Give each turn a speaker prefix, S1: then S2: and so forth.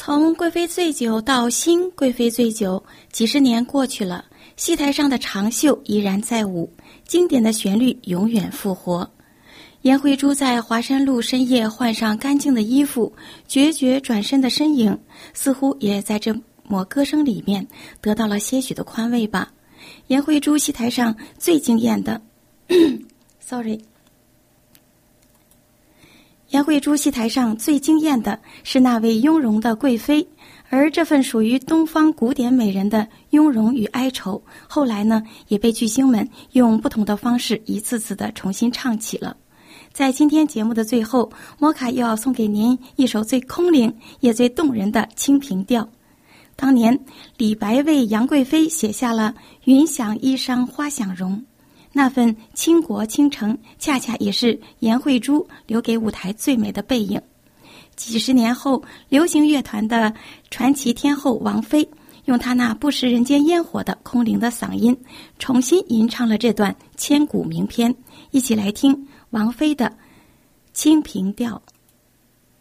S1: 从贵妃醉酒到新贵妃醉酒，几十年过去了，戏台上的长袖依然在舞，经典的旋律永远复活。颜慧珠在华山路深夜换上干净的衣服，决绝转身的身影，似乎也在这抹歌声里面得到了些许的宽慰吧。颜慧珠戏台上最惊艳的颜慧珠戏台上最惊艳的是那位雍容的贵妃，而这份属于东方古典美人的雍容与哀愁，后来呢也被巨星们用不同的方式一次次的重新唱起了。在今天节目的最后，摩卡又要送给您一首最空灵也最动人的清平调。当年李白为杨贵妃写下了云想衣裳花想容，那份倾国倾城恰恰也是颜慧珠留给舞台最美的背影。几十年后，流行乐团的传奇天后王菲用她那不食人间烟火的空灵的嗓音重新吟唱了这段千古名篇，一起来听王菲的清平调。